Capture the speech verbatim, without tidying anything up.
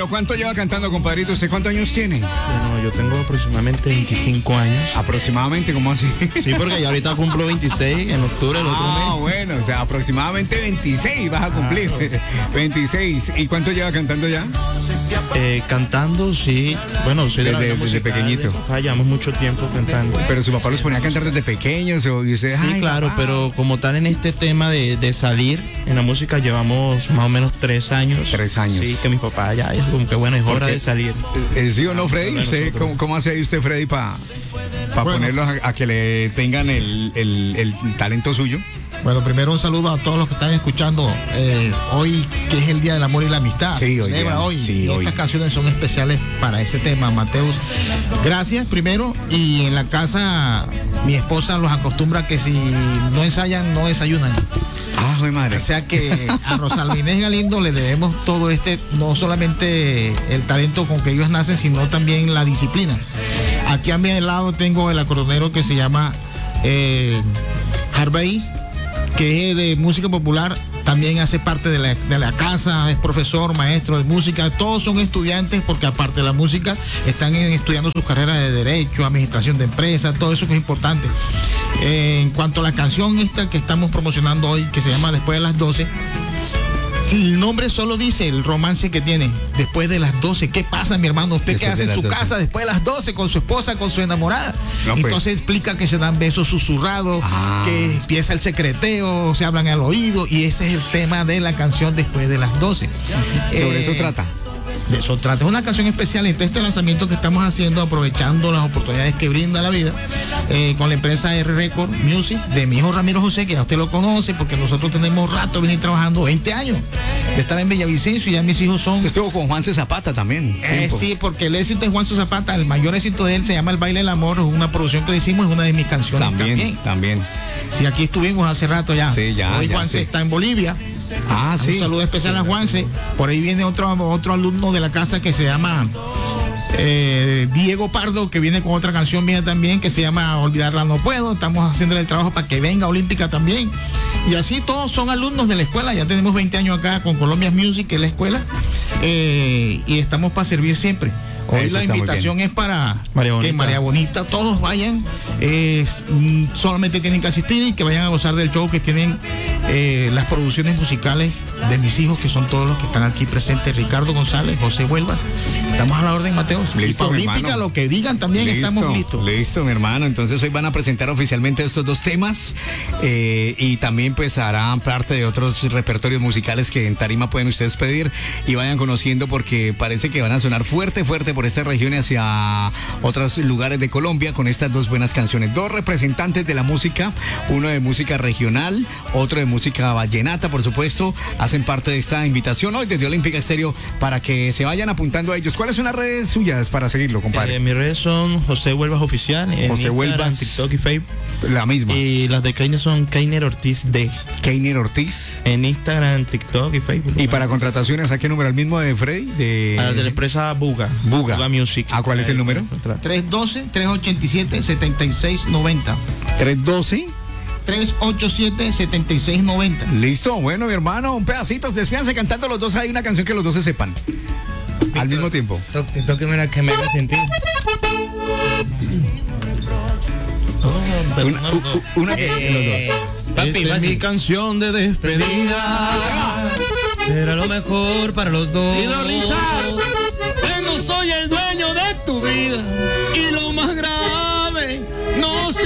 Bueno, ¿cuánto lleva cantando, compadrito? ¿Usted cuántos años tiene? Bueno, yo tengo aproximadamente veinticinco años. Aproximadamente, ¿cómo así? Sí, porque ya ahorita cumplo veintiséis en octubre del otro mes. Ah, bueno, o sea, aproximadamente veintiséis vas a cumplir. Ah, veintiséis. ¿Y cuánto lleva cantando ya? Eh, cantando, sí. Bueno, soy de la Desde- banda desde musical pequeñito. de mi papá, llevamos mucho tiempo cantando. Pero su papá los ponía a cantar desde pequeños o y usted, Sí, ay, claro, papá. pero como tal en este tema de, de salir en la música llevamos más o menos tres años. Tres años. Sí, que mi papá ya es como que bueno, es hora qué? de salir. Eh, ¿Sí o no, Freddy? Bueno, ¿Usted, nosotros. ¿cómo, ¿Cómo hace ahí usted, Freddy, para Bueno. ponerlos a, a que le tengan el, el- el talento suyo? Bueno, primero un saludo a todos los que están escuchando eh, hoy, que es el Día del Amor y la Amistad. Sí, Se hoy celebra día, hoy. sí, y hoy. estas canciones son especiales para ese tema, Mateus. Gracias, primero. Y en la casa, mi esposa los acostumbra que si no ensayan, no desayunan. Ah, joder, madre. O sea que a Rosalba Inés Galindo le debemos todo este, no solamente el talento con que ellos nacen, sino también la disciplina. Aquí a mi lado tengo el acordeonero que se llama eh, Harvey, que es de música popular, también hace parte de la, de la casa, es profesor, maestro de música, todos son estudiantes porque aparte de la música están en- estudiando sus carreras de derecho, administración de empresas, todo eso que es importante. Eh, en cuanto a la canción esta que estamos promocionando hoy, que se llama Después de las doce, el nombre solo dice el romance que tiene después de las doce. ¿Qué pasa, mi hermano? ¿Usted qué Después hace de en su las doce. casa después de las doce con su esposa, con su enamorada? No, pues. Entonces explica que se dan besos susurrados, Ah. que empieza el secreteo, se hablan al oído y ese es el tema de la canción Después de las doce. Sobre Eh, eso trata. De eso trata. Es una canción especial. Entonces, este lanzamiento que estamos haciendo, aprovechando las oportunidades que brinda la vida, eh, con la empresa R Record Music de mi hijo Ramiro José, que ya usted lo conoce, porque nosotros tenemos rato de venir trabajando, veinte años de estar en Villavicencio, y ya mis hijos son. Usted estuvo con Juanse Zapata también. Eh, tiempo. sí, porque el éxito de Juan Zapata, el mayor éxito de él se llama El Baile del Amor, es una producción que hicimos, es una de mis canciones También, también. también. Sí, aquí estuvimos hace rato ya. Sí, ya, Hoy ya Juanse sé. está en Bolivia. Ah, sí. Un saludo especial a Juanse. Por ahí viene otro, otro alumno de la casa que se llama eh, Diego Pardo, que viene con otra canción mía también, que se llama Olvidarla No Puedo. Estamos haciendo el trabajo para que venga Olímpica también. Y así todos son alumnos de la escuela. Ya tenemos veinte años acá con Colombia's Music, que es la escuela. Eh, y estamos para servir siempre. Hoy Eso la está muy invitación bien. es para María Bonita. que María Bonita, todos vayan. Eh, mm, solamente tienen que asistir y que vayan a gozar del show que tienen eh, las producciones musicales de mis hijos, que son todos los que están aquí presentes: Ricardo González, José Huelvas. Estamos a la orden, Mateos. Listo, y para mi Olímpica, hermano. lo que digan también, estamos listos. Listo, mi hermano. Entonces hoy van a presentar oficialmente estos dos temas eh, y también pues harán parte de otros repertorios musicales que en tarima pueden ustedes pedir y vayan conociendo, porque parece que van a sonar fuerte, fuerte por esta región y hacia otros lugares de Colombia con estas dos buenas canciones. Dos representantes de la música, uno de música regional, otro de música vallenata, por supuesto, hacen parte de esta invitación hoy desde Olímpica Estéreo para que se vayan apuntando a ellos. ¿Cuáles son las redes suyas para seguirlo, compadre? Eh, mis redes son José Huelvas Oficial, en José Instagram, Huelvas. TikTok y Facebook. La misma. Y las de Keiner son Keiner Ortiz D, Keiner Ortiz. en Instagram, TikTok y Facebook. Y para contrataciones, ¿a qué número? ¿El mismo de Freddy? De... A la de la empresa Buga. Buga. Music. ¿A cuál es el Ahí número? pueden encontrar. tres uno dos, tres ocho siete, siete seis nueve cero. tres doce. tres ocho siete, siete seis nueve cero. Listo, bueno, mi hermano, un pedacito. Despídanse cantando los dos. Hay una canción que los dos se sepan. Al mismo tiempo. Toque, tóqueme la que me haga sentir. Una, u- u- una que de los dos. Papi, Esta es fácil. mi canción de despedida. Será lo mejor para los dos. Dilo, Richard.